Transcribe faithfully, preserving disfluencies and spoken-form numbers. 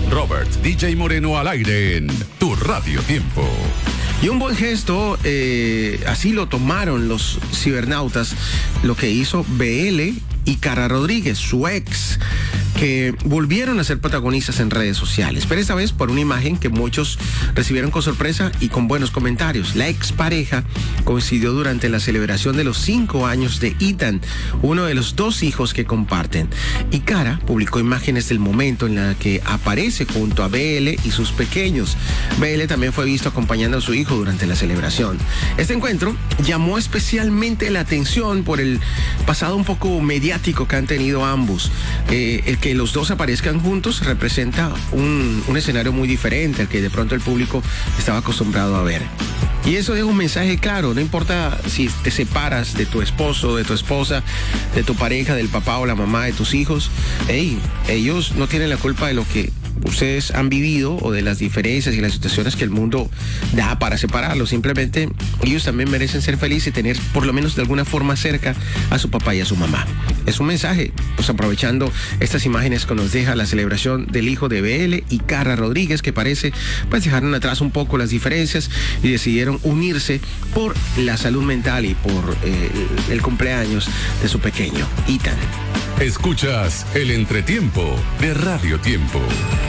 Robert D J Moreno al aire en Tu Radio Tiempo. Y un buen gesto, eh, así lo tomaron los cibernautas, lo que hizo B L y Cara Rodríguez, su ex, que volvieron a ser protagonistas en redes sociales, pero esta vez por una imagen que muchos recibieron con sorpresa y con buenos comentarios. La expareja coincidió durante la celebración de los cinco años de Ethan, uno de los dos hijos que comparten, y Cara publicó imágenes del momento en la que aparece junto a B L y sus pequeños. B L también fue visto acompañando a su hijo durante la celebración. Este encuentro llamó especialmente la atención por el pasado un poco mediático que han tenido ambos. Eh, el que los dos aparezcan juntos representa un, un escenario muy diferente al que de pronto el público estaba acostumbrado a ver. Y eso es un mensaje claro, no importa si te separas de tu esposo, de tu esposa, de tu pareja, del papá o la mamá de tus hijos, hey, ellos no tienen la culpa de lo que ustedes han vivido o de las diferencias y las situaciones que el mundo da para separarlos. Simplemente ellos también merecen ser felices y tener por lo menos de alguna forma cerca a su papá y a su mamá. Es un mensaje, pues aprovechando estas imágenes que nos deja la celebración del hijo de B L y Cara Rodríguez, que parece pues dejaron atrás un poco las diferencias y decidieron unirse por la salud mental y por eh, el, el cumpleaños de su pequeño, Ethan. Escuchas el entretiempo de Radio Tiempo.